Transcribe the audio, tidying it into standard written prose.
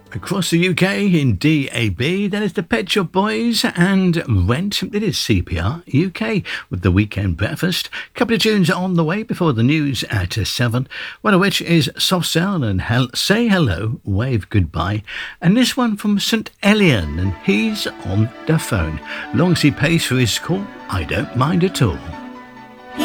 Across the UK in DAB, that is the Pet Shop Boys and Rent. It is CPR UK with the Weekend Breakfast. Couple of tunes on the way before the news at 7. One of which is Soft Cell and Say Hello, Wave Goodbye. And this one from St Elian, and he's on the phone. Long as he pays for his call, I don't mind at all.